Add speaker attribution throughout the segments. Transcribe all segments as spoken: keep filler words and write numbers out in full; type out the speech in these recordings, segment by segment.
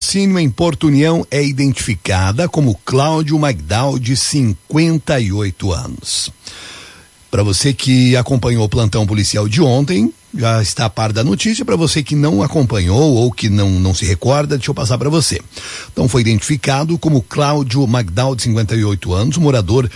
Speaker 1: latrocínio em Porto União é identificada como Cláudio Magdal, de cinquenta e oito anos. Para você que acompanhou o plantão policial de ontem, já está a par da notícia. Para você que não acompanhou ou que não, não se recorda, deixa eu passar para você. Então, foi identificado como Cláudio Magdal, de cinquenta e oito anos, morador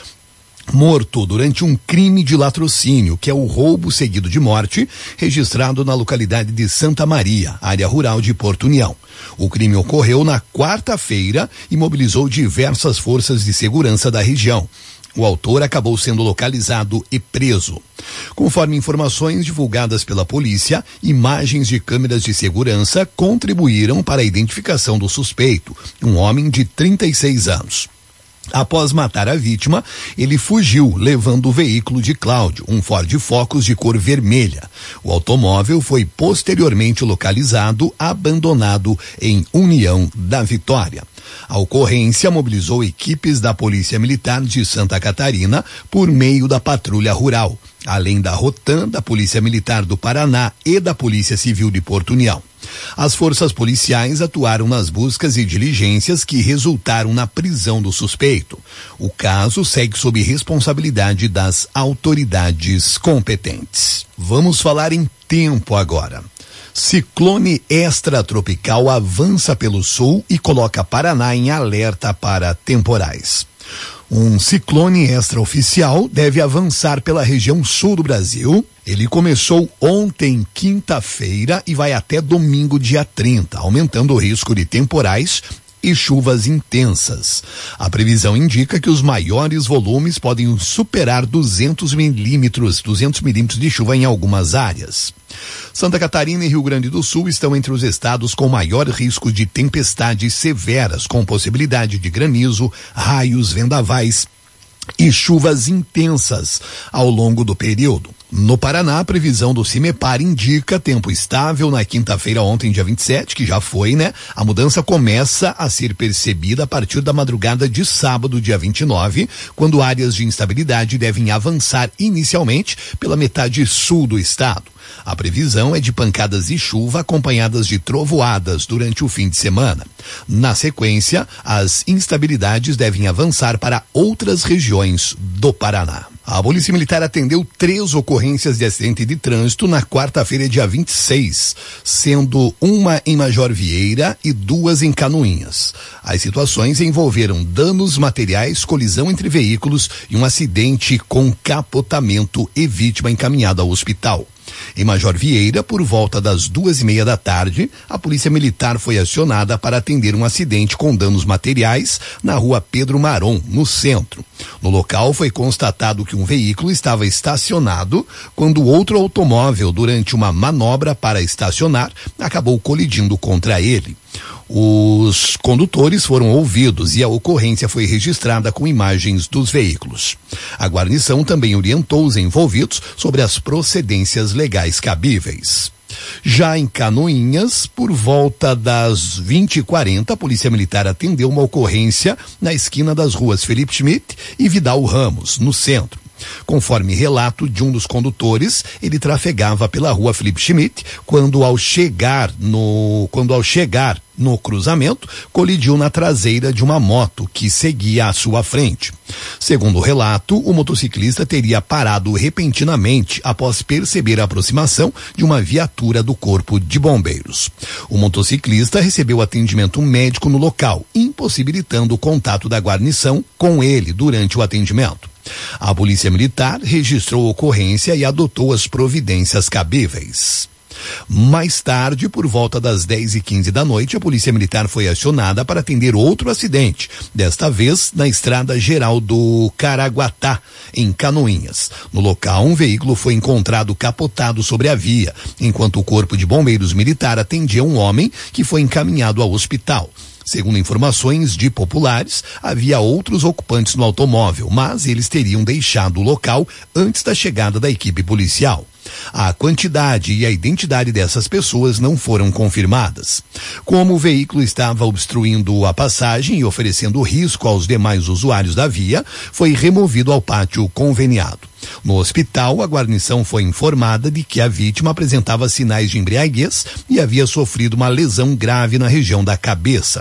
Speaker 1: morto durante um crime de latrocínio, que é o roubo seguido de morte, registrado na localidade de Santa Maria, área rural de Porto União. O crime ocorreu na quarta-feira e mobilizou diversas forças de segurança da região. O autor acabou sendo localizado e preso. Conforme informações divulgadas pela polícia, imagens de câmeras de segurança contribuíram para a identificação do suspeito, um homem de trinta e seis anos. Após matar a vítima, ele fugiu, levando o veículo de Cláudio, um Ford Focus de cor vermelha. O automóvel foi posteriormente localizado, abandonado em União da Vitória. A ocorrência mobilizou equipes da Polícia Militar de Santa Catarina por meio da Patrulha Rural, além da Rotam, da Polícia Militar do Paraná e da Polícia Civil de Porto União. As forças policiais atuaram nas buscas e diligências que resultaram na prisão do suspeito. O caso segue sob responsabilidade das autoridades competentes. Vamos falar em tempo agora. Ciclone extratropical avança pelo sul e coloca Paraná em alerta para temporais. Um ciclone extraoficial deve avançar pela região sul do Brasil. Ele começou ontem, quinta-feira, e vai até domingo, dia trinta, aumentando o risco de temporais e chuvas intensas. A previsão indica que os maiores volumes podem superar duzentos milímetros, duzentos milímetros de chuva em algumas áreas. Santa Catarina e Rio Grande do Sul estão entre os estados com maior risco de tempestades severas, com possibilidade de granizo, raios, vendavais e chuvas intensas ao longo do período. No Paraná, a previsão do CIMEPAR indica tempo estável na quinta-feira, ontem, dia vinte e sete, que já foi, né? A mudança começa a ser percebida a partir da madrugada de sábado, dia vinte e nove, quando áreas de instabilidade devem avançar inicialmente pela metade sul do estado. A previsão é de pancadas de chuva acompanhadas de trovoadas durante o fim de semana. Na sequência, as instabilidades devem avançar para outras regiões do Paraná. A Polícia Militar atendeu três ocorrências de acidente de trânsito na quarta-feira, dia vinte e seis, sendo uma em Major Vieira e duas em Canoinhas. As situações envolveram danos materiais, colisão entre veículos e um acidente com capotamento e vítima encaminhada ao hospital. Em Major Vieira, por volta das duas e meia da tarde, a Polícia Militar foi acionada para atender um acidente com danos materiais na rua Pedro Maron, no centro. No local foi constatado que um veículo estava estacionado quando outro automóvel, durante uma manobra para estacionar, acabou colidindo contra ele. Os condutores foram ouvidos e a ocorrência foi registrada com imagens dos veículos. A guarnição também orientou os envolvidos sobre as procedências legais cabíveis. Já em Canoinhas, por volta das vinte e quarenta, a Polícia Militar atendeu uma ocorrência na esquina das ruas Felipe Schmidt e Vidal Ramos, no centro. Conforme relato de um dos condutores, ele trafegava pela rua Felipe Schmidt quando ao chegar no, quando ao chegar no cruzamento, colidiu na traseira de uma moto que seguia à sua frente. Segundo o relato, o motociclista teria parado repentinamente após perceber a aproximação de uma viatura do Corpo de Bombeiros. O motociclista recebeu atendimento médico no local, impossibilitando o contato da guarnição com ele durante o atendimento. A Polícia Militar registrou a ocorrência e adotou as providências cabíveis. Mais tarde, por volta das dez e quinze da noite, a Polícia Militar foi acionada para atender outro acidente, desta vez na Estrada Geral do Caraguatá, em Canoinhas. No local, um veículo foi encontrado capotado sobre a via, enquanto o Corpo de Bombeiros Militar atendia um homem que foi encaminhado ao hospital. Segundo informações de populares, havia outros ocupantes no automóvel, mas eles teriam deixado o local antes da chegada da equipe policial. A quantidade e a identidade dessas pessoas não foram confirmadas. Como o veículo estava obstruindo a passagem e oferecendo risco aos demais usuários da via, foi removido ao pátio conveniado. No hospital, a guarnição foi informada de que a vítima apresentava sinais de embriaguez e havia sofrido uma lesão grave na região da cabeça.